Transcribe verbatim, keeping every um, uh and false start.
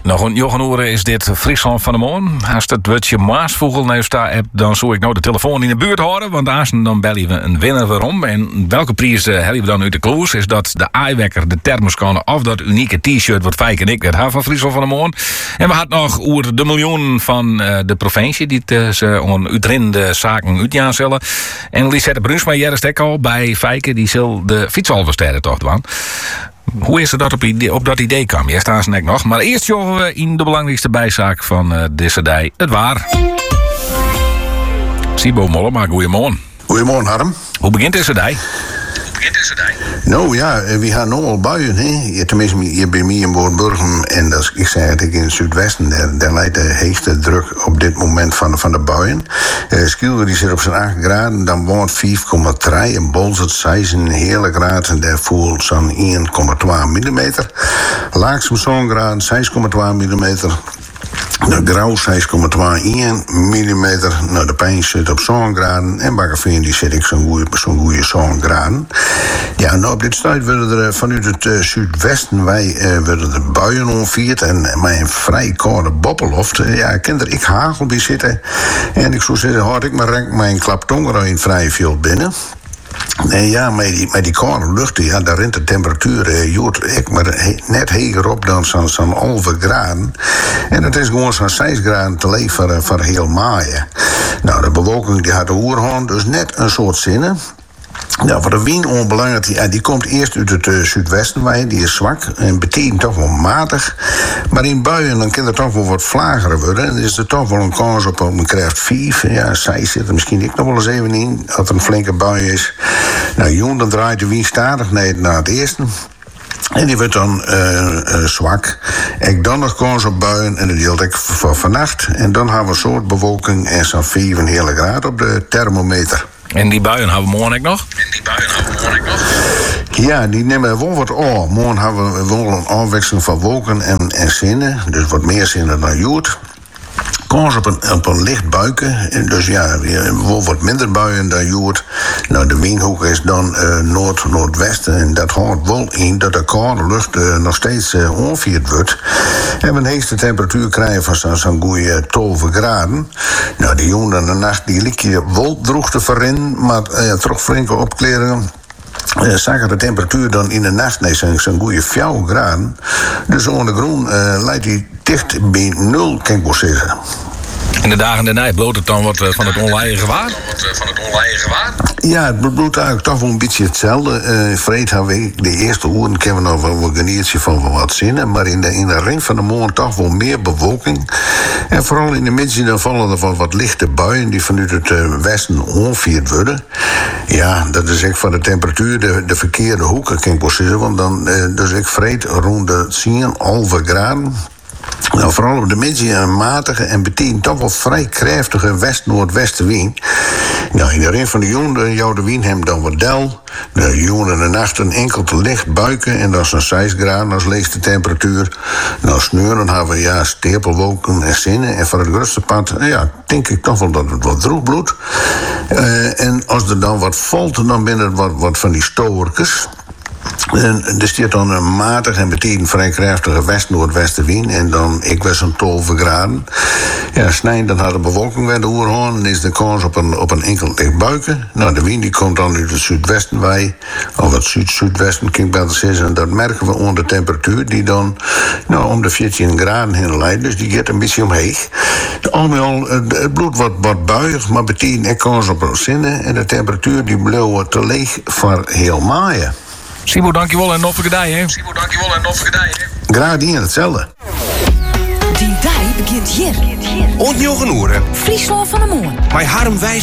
Nog een Jochen Oeren is dit Friesland van de Moon. Als het woordje Maasvogel nou staat hebt, dan zou ik nou de telefoon in de buurt houden. Want als dan bellen we een winnaar waarom. En welke prijs uh, hebben we dan uit de kloos? Is dat de aaiewekker, de thermoskan of dat unieke t-shirt wat Fijk en ik net hebben van Friesland van de Moon. En we hadden nog over de miljoen van uh, de provincie die uh, ze on uitrinde zaken uitjaan zullen. En Lisette Brunsma jerst al bij Fijke, die zal de fietsalversterren toch doen. Hoe is het dat op, idee, op dat idee kwam? Jij staat ze nek nog. Maar eerst jongen we in de belangrijkste bijzaak van uh, deze dij. Het waar. Sibo Mollema, goeiemorgen. Goeiemorgen, Harm. Hoe begint deze dij? Nou ja, we gaan nog wel buien. Hè? Tenminste, hier bij mij in Boornburgen. En dat is, ik zei het in het zuidwesten. Daar, daar leidt de heegste druk op dit moment van, van de buien. Uh, Skilder die zit op zijn acht graden. Dan woont vijf komma drie. En Bolzert zes een hele graad. En daar voelt zo'n één komma twee millimeter. Laaksem zo'n graad, zes komma twee millimeter. De Grauw zes komma tweeënentwintig millimeter. Nou, de Pijn zit op zo'n graden. En Bakkeveen die zit ik zo'n goede zo'n goede zo'n graden. Ja, nou op dit stuit worden er vanuit het uh, zuidwesten wij uh, worden er buien onvierd. En met een vrij koude boppelhoft. Uh, ja, ik er ik hagel bij zitten. En ik zou zeggen, houd ik maar rank mijn klaptonger in vrij veel binnen. Nee, ja, met die, met die koude lucht, ja, daar rent de temperatuur eh, joert ik maar he, net heger op dan zo'n zo'n elf graden. En dat is gewoon zo'n zes graden te leeg voor, voor heel maaien. Nou, de bewolking die had de oerhoorn, dus net een soort zinnen. Nou, voor de wind onbelangrijk, die, die komt eerst uit het uh, zuidwesten bij, die is zwak en betekent toch wel matig. Maar in buien dan kan het toch wel wat vlager worden. En dan is er toch wel een kans op een kracht vijf. Ja, zij zit er misschien ik nog wel eens even in, als er een flinke bui is. Nou, jong, dan draait de wind stadig naar het eerste. En die wordt dan uh, uh, zwak. Ik dan nog kans op buien en dat deelt ik voor vannacht. En dan hebben we een soort bewolking en zo'n vijf een hele graad op de thermometer. En die buien hebben we morgen nog? En die buien hebben we morgen nog? Ja, die nemen wel wat op. Morgen hebben we wel een afwisseling van wolken en, en zinnen. Dus wat meer zinnen dan joert. Kans op een, op een licht buiken. Dus ja, wel wat minder buien dan joert. Nou, de windhoek is dan uh, noord-noordwesten. En dat houdt wel in dat de koude lucht uh, nog steeds uh, onvierd wordt. En we een heegste temperatuur krijgen van zo'n zo goede twaalf graden. Nou, die jongen in de nacht die lik je wel droeg te verrennen. Maar uh, toch flinke opkleringen. Uh, zagen de temperatuur dan in de nacht nee, zo'n zo goede vier graden. Dus ondergrond uh, leidt die dicht bij nul, kan ik wel zeggen. In de dagen daarna bloot het dan wat uh, van het onleien gewaar? Van het onleien gewaar? Ja, het bloedt eigenlijk toch wel een beetje hetzelfde. Uh, Vreed hebben we de eerste uren kennen we nog wel een geniertje van wat zinnen. Maar in de, in de ring van de morgen toch wel meer bewolking. En vooral in de middag dan vallen er wat, wat lichte buien die vanuit het uh, westen onvierd worden. Ja, dat is echt van de temperatuur de, de verkeerde hoeken, kan ik wel zeggen. Want dan uh, dus ik vreed rond de tien, elf graden. Nou, vooral op de middag een matige en betekent toch wel vrij krachtige west-noordwestenwind. Nou, in de ring van de jongen jouw de wind hem dan wat del. De jongen in de nacht een enkel te licht buiken en dat is een zes graden als leegste temperatuur. Nou, sneuren hebben we ja, stapelwolken en zinnen. En voor het grootste pad, ja, denk ik toch wel dat het wat droog bloedt. Uh, en als er dan wat valt, dan binnen het wat, wat van die stoorkes. En er staat dan een matig en betekent vrij krachtige west-noordwestenwind. En dan, ik was zo'n twaalf graden. Ja, snijden, dan had de bewolking weer de oerhoorn. En is de kans op een, op een enkel licht buiken. Nou, de wind die komt dan uit het zuidwesten bij. Of het zuid-zuidwesten, kan ik beter zeggen. En dat merken we onder de temperatuur. Die dan nou, om de veertien graden heen leidt. Dus die gaat een beetje omheen. Allemaal, het bloed wordt wat buiig. Maar betekent ik kans op een zinnen. En de temperatuur die bleef te leeg voor heel maaien. Sibo, dankjewel en nog een gedij, hè? Sibo, dankjewel en nog een gedij, hè? Graag die hetzelfde. Die dij begint hier. Ontjoegen Oeren. Friesland van de Moon. Bij Harm Wijs